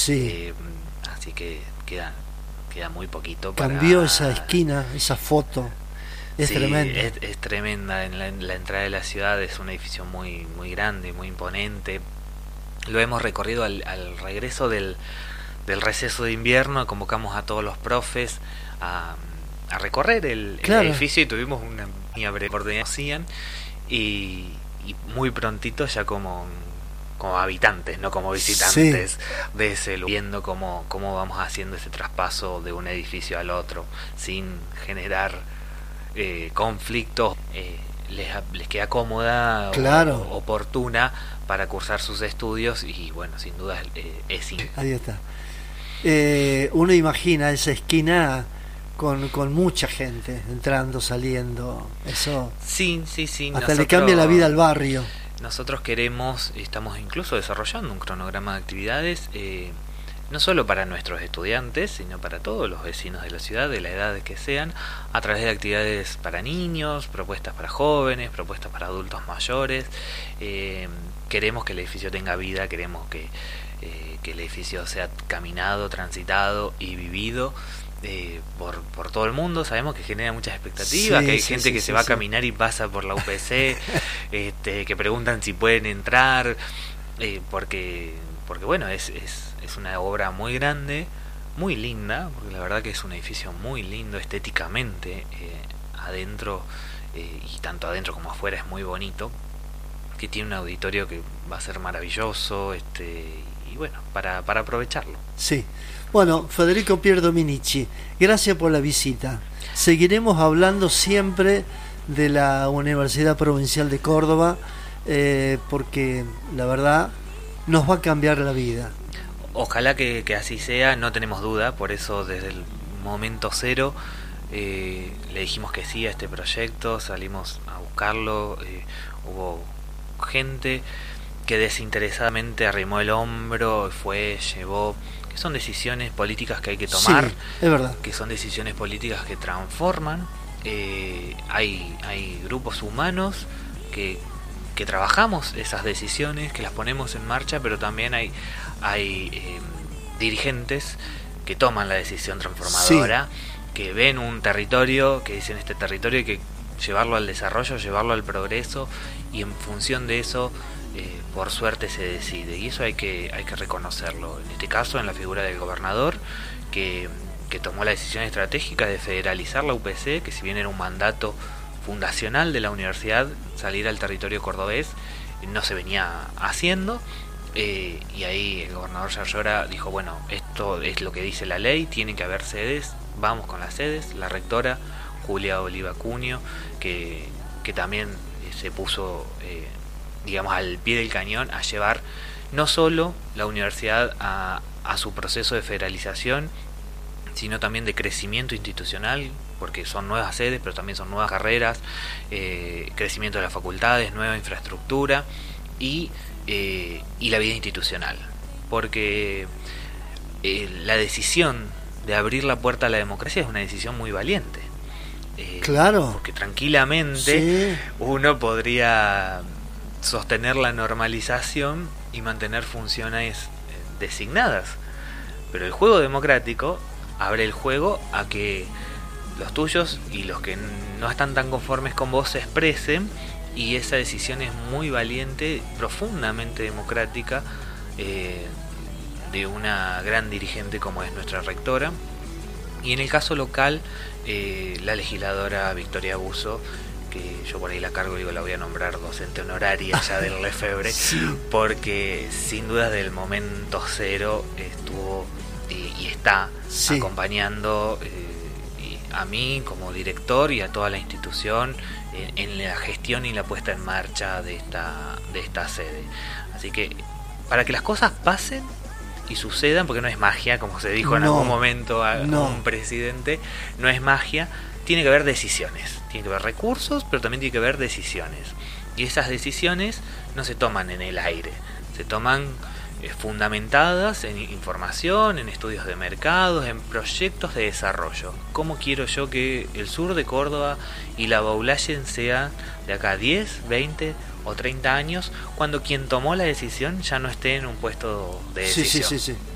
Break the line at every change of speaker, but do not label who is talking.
Sí.
Así que queda muy poquito.
Cambió esa esquina, esa foto. Es tremenda.
Es tremenda. En la entrada de la ciudad es un edificio muy, muy grande, muy imponente. Lo hemos recorrido al regreso del receso de invierno. Convocamos a todos los profes a recorrer el edificio y tuvimos una breve oportunidad y muy prontito ya como habitantes, no como visitantes de ese lugar, viendo cómo vamos haciendo ese traspaso de un edificio al otro sin generar conflictos. Les queda cómoda, oportuna para cursar sus estudios y bueno, sin duda es
ahí está. Uno imagina esa esquina con mucha gente entrando, saliendo, eso
sí
hasta le cambia la vida al barrio.
Nosotros estamos incluso desarrollando un cronograma de actividades, no solo para nuestros estudiantes, sino para todos los vecinos de la ciudad, de la edad que sean, a través de actividades para niños, propuestas para jóvenes, propuestas para adultos mayores. Queremos que el edificio tenga vida, queremos que el edificio sea caminado, transitado y vivido por todo el mundo. Sabemos que genera muchas expectativas, que hay gente que se va a caminar y pasa por la UPC, que preguntan si pueden entrar, porque bueno, es una obra muy grande, muy linda, porque la verdad que es un edificio muy lindo estéticamente, adentro, y tanto adentro como afuera es muy bonito, que tiene un auditorio que va a ser maravilloso, y bueno, para aprovecharlo.
Sí. Bueno, Federico Pierdominici, gracias por la visita. Seguiremos hablando siempre de la Universidad Provincial de Córdoba, porque la verdad nos va a cambiar la vida.
Ojalá que así sea, no tenemos duda, por eso desde el momento cero le dijimos que sí a este proyecto, salimos a buscarlo, hubo gente que desinteresadamente arrimó el hombro, llevó, que son decisiones políticas que hay que tomar,
es verdad,
que son decisiones políticas que transforman. Hay grupos humanos que trabajamos esas decisiones, que las ponemos en marcha, pero también hay dirigentes que toman la decisión transformadora, que ven un territorio, que dicen este territorio hay que llevarlo al desarrollo, llevarlo al progreso, y en función de eso por suerte se decide, y eso hay que reconocerlo. En este caso, en la figura del gobernador, que tomó la decisión estratégica de federalizar la UPC, que si bien era un mandato fundacional de la universidad, salir al territorio cordobés no se venía haciendo, y ahí el gobernador Yarlora dijo, bueno, esto es lo que dice la ley, tiene que haber sedes, vamos con las sedes. La rectora Julia Oliva Cunio, que también se puso digamos al pie del cañón a llevar no solo la universidad a su proceso de federalización, sino también de crecimiento institucional, porque son nuevas sedes, pero también son nuevas carreras, crecimiento de las facultades, nueva infraestructura y la vida institucional, porque la decisión de abrir la puerta a la democracia es una decisión muy valiente.
Claro,
porque tranquilamente uno podría sostener la normalización y mantener funciones designadas, pero el juego democrático abre el juego a que los tuyos y los que no están tan conformes con vos se expresen, y esa decisión es muy valiente, profundamente democrática, de una gran dirigente como es nuestra rectora. Y en el caso local, la legisladora Victoria Busso, que yo por ahí la cargo, digo, la voy a nombrar docente honoraria ya del Lefebvre, porque sin duda desde el momento cero estuvo y está acompañando a mí como director y a toda la institución en la gestión y la puesta en marcha de esta sede. Así que para que las cosas pasen y sucedan, porque no es magia, como se dijo en algún momento a un presidente, no es magia, tiene que haber decisiones, tiene que haber recursos, pero también tiene que haber decisiones. Y esas decisiones no se toman en el aire, se toman fundamentadas en información, en estudios de mercados, en proyectos de desarrollo. ¿Cómo quiero yo que el sur de Córdoba y la Baulayen sea de acá a 10, 20 o 30 años, cuando quien tomó la decisión ya no esté en un puesto de decisión?
Sí.